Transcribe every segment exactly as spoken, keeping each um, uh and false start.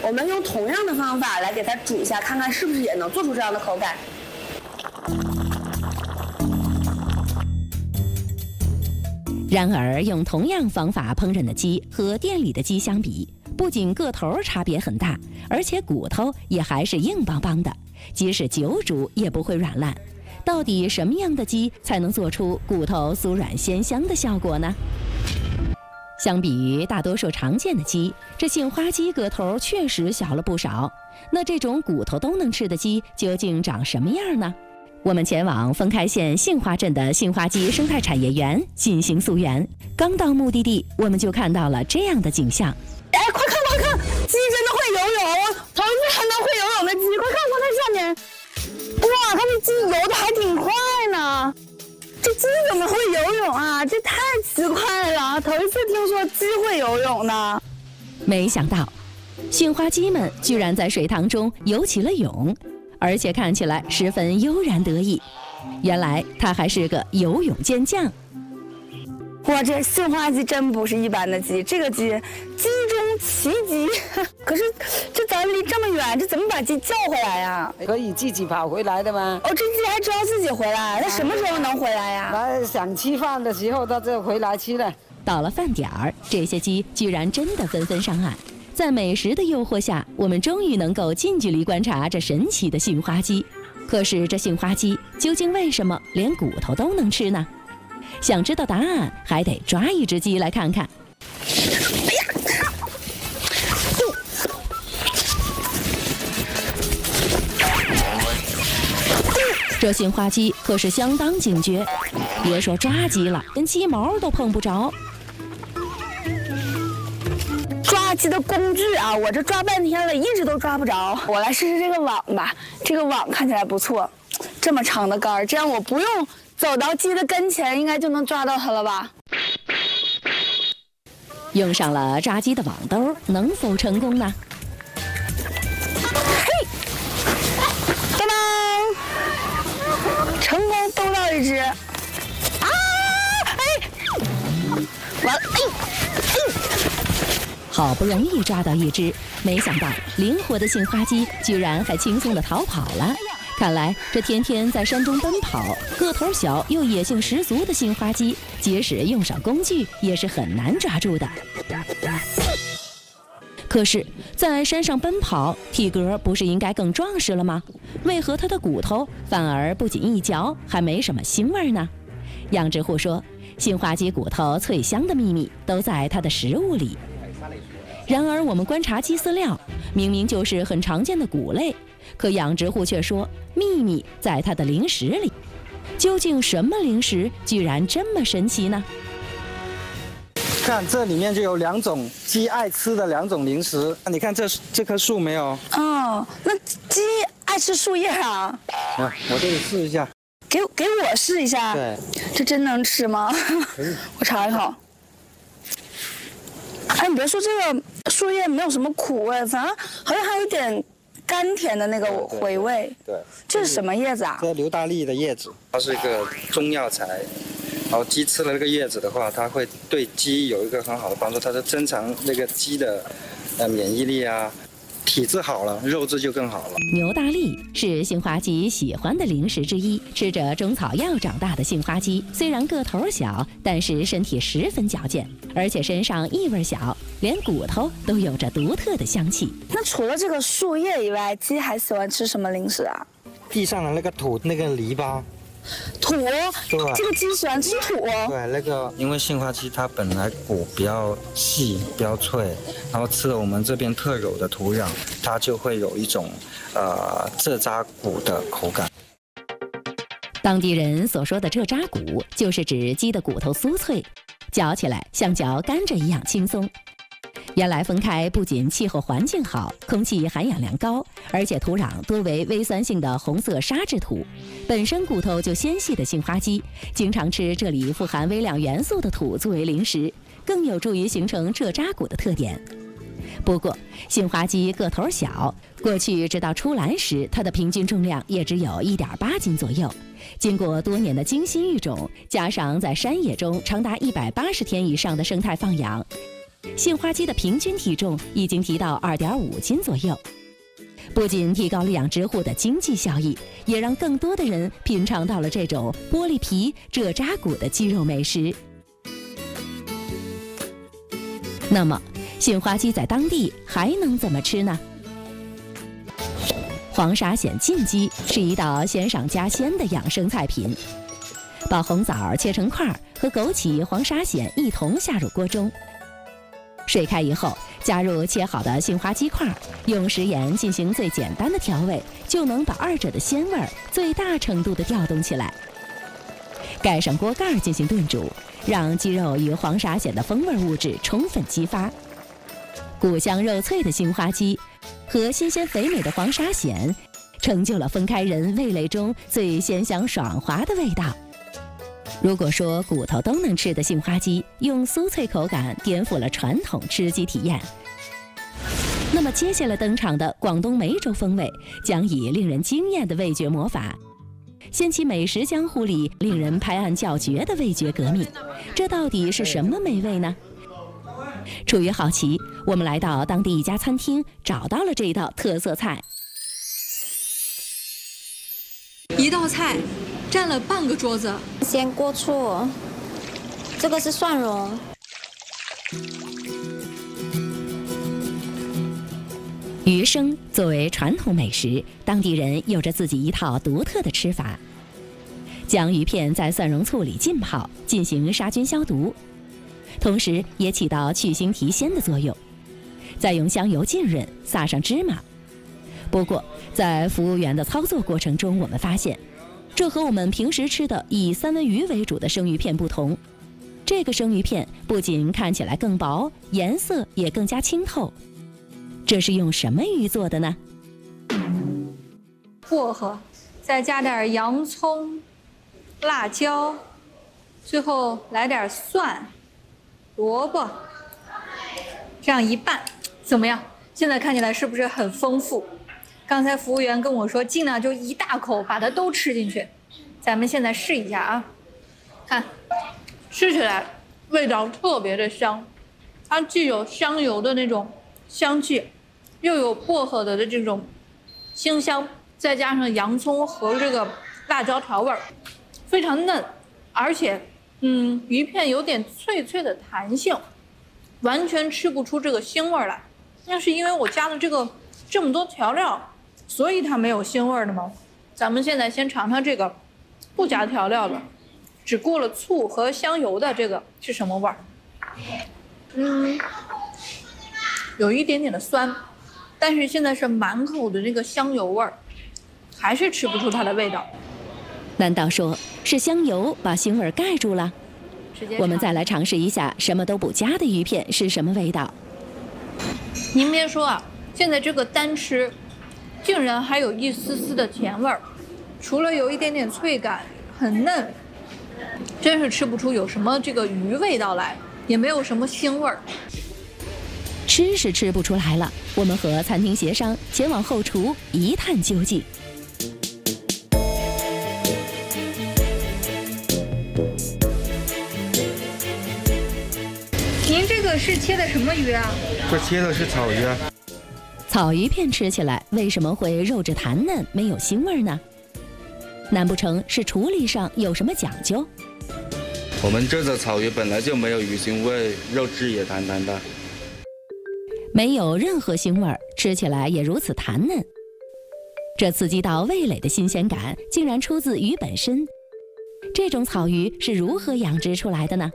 我们用同样的方法来给它煮一下，看看是不是也能做出这样的口感。 然而，用同样方法烹饪的鸡和店里的鸡相比，不仅个头差别很大，而且骨头也还是硬邦邦的，即使久煮也不会软烂。到底什么样的鸡才能做出骨头酥软鲜香的效果呢？相比于大多数常见的鸡，这杏花鸡个头确实小了不少。那这种骨头都能吃的鸡究竟长什么样呢？我们前往丰开县杏花镇的杏花鸡生态产业园进行溯源。刚到目的地，我们就看到了这样的景象。 哎，快看快看，鸡真的会游泳！头一次看到会游泳的鸡，快看快看下面！哇，它这鸡游的还挺快呢。这鸡怎么会游泳啊？这太奇怪了，头一次听说鸡会游泳呢。 没想到，杏花鸡们居然在水塘中游起了泳，而且看起来十分悠然得意。原来它还是个游泳健将。 哇，这杏花鸡真不是一般的鸡，这个鸡鸡中奇鸡。可是这咱离这么远，这怎么把鸡叫回来呀？ 可以自己跑回来的吗？ 哦，这鸡还知道自己回来，那什么时候能回来呀？ 来想吃饭的时候，它就回来吃了。 到了饭点儿，这些鸡居然真的纷纷上岸。在美食的诱惑下，我们终于能够近距离观察这神奇的杏花鸡。可是这杏花鸡究竟为什么连骨头都能吃呢？想知道答案，还得抓一只鸡来看看。 哎呀！ 这杏花鸡可是相当警觉，别说抓鸡了，连鸡毛都碰不着。 抓鸡的工具啊，我这抓半天了，一直都抓不着。我来试试这个网吧，这个网看起来不错，这么长的杆儿，这样我不用走到鸡的跟前，应该就能抓到它了吧？ 用上了抓鸡的网兜，能否成功呢？ 嘿，当当，成功兜到一只。啊！哎，完了，哎哎。 好不容易抓到一只，没想到灵活的杏花鸡居然还轻松地逃跑了。看来这天天在山中奔跑、个头小又野性十足的杏花鸡，即使用上工具也是很难抓住的。可是，在山上奔跑，体格不是应该更壮实了吗？为何它的骨头反而不仅一嚼，还没什么腥味呢？养殖户说，杏花鸡骨头脆香的秘密都在它的食物里。然而，我们观察鸡饲料，明明就是很常见的谷类，可养殖户却说秘密在它的零食里。究竟什么零食居然这么神奇呢？ 看这里面就有两种鸡爱吃的两种零食。你看这这棵树没有？ 哦，那鸡爱吃树叶啊？ 啊，我这里试一下。 给给我试一下。 对。 这真能吃吗？我尝一口。哎，你别说，这个树叶没有什么苦味，反而好像还有点甘甜的那个回味。 对， 这是什么叶子啊？ 这硫大利的叶子，它是一个中药材。然后鸡吃了这个叶子的话，它会对鸡有一个很好的帮助，它是增强那个鸡的呃免疫力啊，体质好了，肉质就更好了。 牛大利是杏花鸡喜欢的零食之一，吃着中草药长大的杏花鸡，虽然个头小，但是身体十分矫健，而且身上异味小，连骨头都有着独特的香气。 那除了这个树叶以外，鸡还喜欢吃什么零食啊？ 地上的那个土，那个篱笆。 土，这个鸡喜欢吃土。 对，那个因为杏花鸡它本来骨比较细、比较脆，然后吃了我们这边特有的土壤，它就会有一种呃蔗渣骨的口感。 当地人所说的蔗渣骨，就是指鸡的骨头酥脆，嚼起来像嚼甘蔗一样轻松。原来丰开不仅气候环境好，空气含氧量高，而且土壤多为微酸性的红色沙质土。本身骨头就纤细的杏花鸡，经常吃这里富含微量元素的土作为零食，更有助于形成蔗渣骨的特点。不过，杏花鸡个头小，过去直到出栏时，它的平均重量也只有 一点八斤左右。经过多年的精心育种，加上在山野中长达一百八十天以上的生态放养， 杏花鸡的平均体重已经提到 二点五斤左右。不仅提高了养殖户的经济效益，也让更多的人品尝到了这种玻璃皮蔗渣骨的鸡肉美食。那么，杏花鸡在当地还能怎么吃呢？黄沙鲜浸鸡是一道鲜上加鲜的养生菜品。把红枣切成块和枸杞、黄沙鲜一同下入锅中，水开以后，加入切好的杏花鸡块，用食盐进行最简单的调味，就能把二者的鲜味最大程度地调动起来。盖上锅盖进行炖煮，让鸡肉与黄沙鲜的风味物质充分激发。骨香肉脆的杏花鸡和新鲜肥美的黄沙鲜，成就了分开人味蕾中最鲜香爽滑的味道。如果说骨头都能吃的杏花鸡用酥脆口感颠覆了传统吃鸡体验，那么接下来登场的广东梅州风味将以令人惊艳的味觉魔法，掀起美食江湖里令人拍案叫绝的味觉革命。这到底是什么美味呢？出于好奇，我们来到当地一家餐厅，找到了这一道特色菜。 一道菜占了半个桌子。 鲜锅醋，这个是蒜蓉。 鱼生作为传统美食，当地人有着自己一套独特的吃法。将鱼片在蒜蓉醋里浸泡，进行杀菌消毒，同时也起到去腥提鲜的作用。再用香油浸润，撒上芝麻。不过，在服务员的操作过程中，我们发现，这和我们平时吃的以三文鱼为主的生鱼片不同。这个生鱼片不仅看起来更薄，颜色也更加清透。这是用什么鱼做的呢？ 薄荷，再加点洋葱、辣椒，最后来点蒜、萝卜，这样一拌，怎么样？现在看起来是不是很丰富？刚才服务员跟我说，尽量就一大口把它都吃进去。咱们现在试一下啊，看，吃起来味道特别的香，它既有香油的那种香气，又有薄荷的这种清香，再加上洋葱和这个辣椒调味，非常嫩，而且嗯，鱼片有点脆脆的弹性，完全吃不出这个腥味来。那是因为我加了这个这么多调料，所以它没有腥味的吗？咱们现在先尝尝这个不加调料的，只过了醋和香油的这个是什么味儿？嗯，有一点点的酸，但是现在是满口的这个香油味儿，还是吃不出它的味道。 难道说是香油把腥味盖住了？我们再来尝试一下什么都不加的鱼片是什么味道。 您别说啊，现在这个单吃，竟然还有一丝丝的甜味儿，除了有一点点脆感，很嫩，真是吃不出有什么这个鱼味道来，也没有什么腥味儿。 吃是吃不出来了，我们和餐厅协商，前往后厨一探究竟。 您这个是切的什么鱼啊？ 这切的是草鱼啊。 草鱼片吃起来为什么会肉质弹嫩，没有腥味呢？难不成是处理上有什么讲究？ 我们这的草鱼本来就没有鱼腥味，肉质也弹弹的， 没有任何腥味，吃起来也如此弹嫩。这刺激到味蕾的新鲜感，竟然出自鱼本身。这种草鱼是如何养殖出来的呢？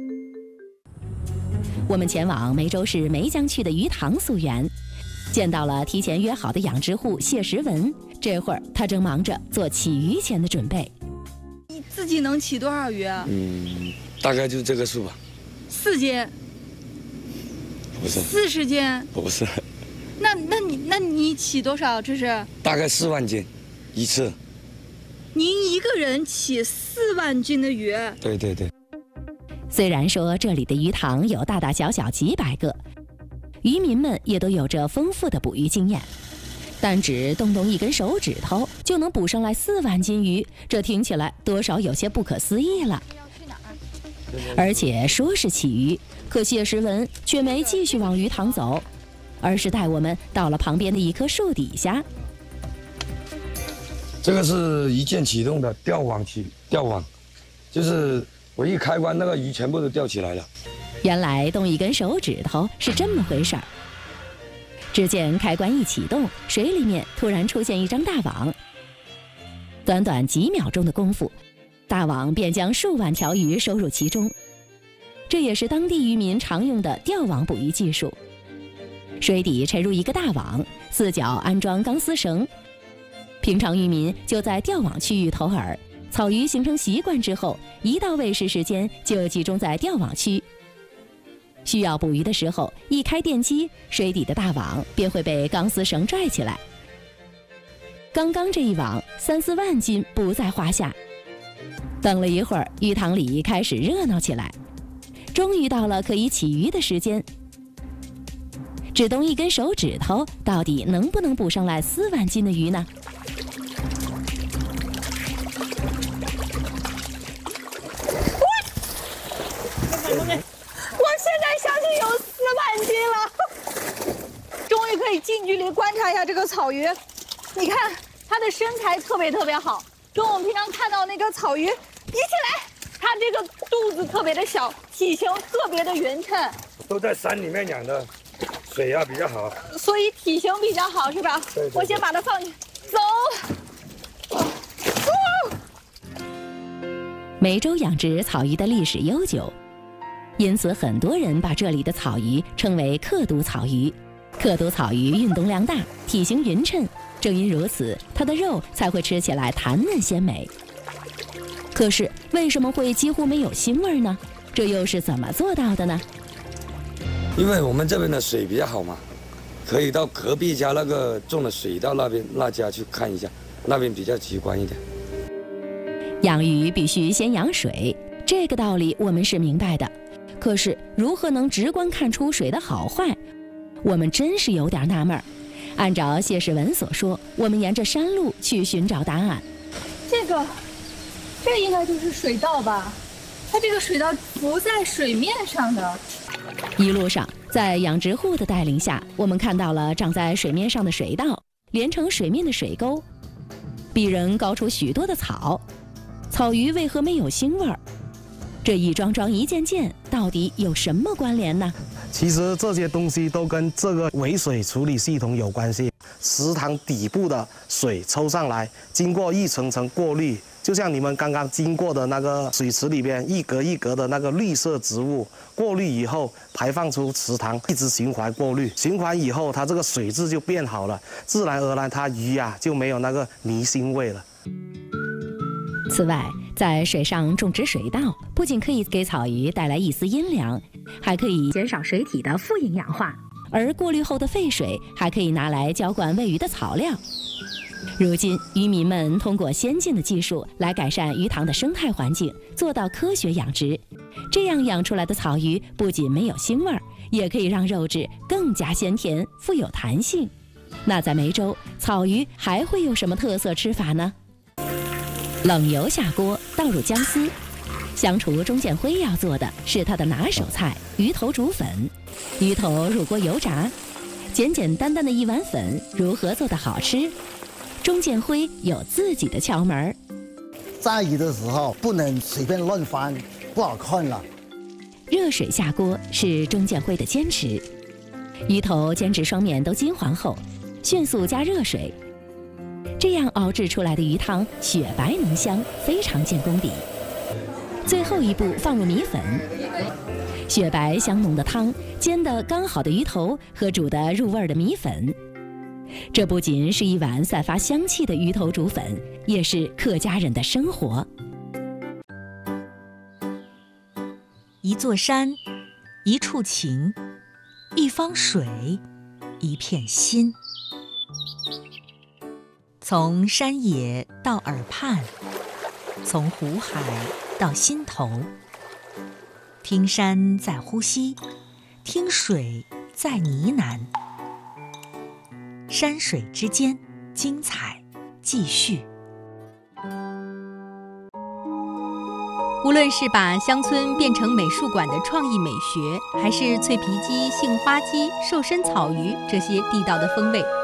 我们前往梅州市梅江区的鱼塘溯源，见到了提前约好的养殖户谢时文。这会儿他正忙着做起鱼前的准备。 你自己能起多少鱼啊？ 嗯，大概就这个数吧。 四斤？ 不是。 四十斤？ 不是。 那那你那你起多少？这是？ 大概四万斤，一次。 您一个人起四万斤的鱼？ 对对对。 虽然说这里的鱼塘有大大小小几百个，渔民们也都有着丰富的捕鱼经验，但只动动一根手指头就能捕上来四万斤鱼，这听起来多少有些不可思议了。 而且说是起鱼，可谢时文却没继续往鱼塘走，而是带我们到了旁边的一棵树底下。 这个是一键启动的钓网起钓网，就是我一开关，那个鱼全部都钓起来了。 原来动一根手指头是这么回事儿。只见开关一启动，水里面突然出现一张大网，短短几秒钟的功夫，大网便将数万条鱼收入其中。这也是当地渔民常用的钓网捕鱼技术。水底沉入一个大网，四角安装钢丝绳。平常渔民就在钓网区域投饵，草鱼形成习惯之后，一到喂食时间就集中在钓网区。需要捕鱼的时候，一开电机，水底的大网便会被钢丝绳拽起来。刚刚这一网三四万斤不在话下。等了一会儿，鱼塘里开始热闹起来，终于到了可以起鱼的时间。只动一根手指头，到底能不能捕上来四万斤的鱼呢？ 我现在相信有四万斤了，终于可以近距离观察一下这个草鱼。你看它的身材特别特别好，跟我们平常看到那个草鱼比起来，它这个肚子特别的小，体型特别的匀称。 都在山里面养的，水啊比较好， 所以体型比较好，是吧？ 对对对， 我先把它放进，走。 梅州养殖草鱼的历史悠久，因此很多人把这里的草鱼称为克毒草鱼。克毒草鱼运动量大，体型匀称，正因如此，它的肉才会吃起来弹嫩鲜美。可是为什么会几乎没有腥味呢？这又是怎么做到的呢？ 因为我们这边的水比较好嘛，可以到隔壁家那个种的水稻那边那家去看一下，那边比较直观一点。 养鱼必须先养水，这个道理我们是明白的。可是如何能直观看出水的好坏？我们真是有点纳闷儿。按照谢世文所说，我们沿着山路去寻找答案。 这个，这应该就是水稻吧？它这个水稻浮在水面上的。 一路上，在养殖户的带领下，我们看到了长在水面上的水稻，连成水面的水沟，比人高出许多的草。草鱼为何没有腥味儿？这一桩桩一件件，到底有什么关联呢？ 其实这些东西都跟这个尾水处理系统有关系。池塘底部的水抽上来，经过一层层过滤，就像你们刚刚经过的那个水池里边一格一格的那个绿色植物，过滤以后排放出池塘，一直循环过滤，循环以后它这个水质就变好了，自然而然它鱼啊就没有那个泥腥味了。 此外，在水上种植水稻，不仅可以给草鱼带来一丝阴凉，还可以减少水体的富营养化，而过滤后的废水还可以拿来浇灌喂鱼的草料。如今，渔民们通过先进的技术来改善鱼塘的生态环境，做到科学养殖。这样养出来的草鱼不仅没有腥味儿，也可以让肉质更加鲜甜，富有弹性。那在梅州，草鱼还会有什么特色吃法呢？冷油下锅，倒入姜丝。香厨钟建辉要做的是他的拿手菜——鱼头煮粉。鱼头入锅油炸，简简单单的一碗粉，如何做得好吃？钟建辉有自己的窍门。 炸鱼的时候不能随便乱翻，不好看了。 热水下锅是钟建辉的坚持。鱼头煎至双面都金黄后，迅速加热水。这样熬制出来的鱼汤雪白浓香，非常见功底。最后一步放入米粉，雪白香浓的汤煎得刚好的鱼头和煮得入味的米粉，这不仅是一碗散发香气的鱼头煮粉，也是客家人的生活。 一座山，一处情，一方水，一片心。从山野到耳畔，从湖海到心头，听山在呼吸，听水在呢喃，山水之间，精彩继续。 无论是把乡村变成美术馆的创意美学，还是脆皮鸡、杏花鸡、瘦身草鱼这些地道的风味，